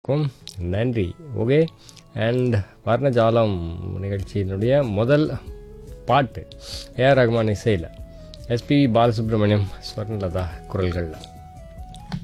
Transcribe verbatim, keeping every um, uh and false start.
க்கும் நன்றி. Okay, and வர்ணஜாலம் நிகழ்ச்சியினுடைய முதல் பாட்டு ஏஆர் ரஹ்மான் இசையில், எஸ்பி பாலசுப்ரமணியம், ஸ்வர்ணலதா குரல்களில்.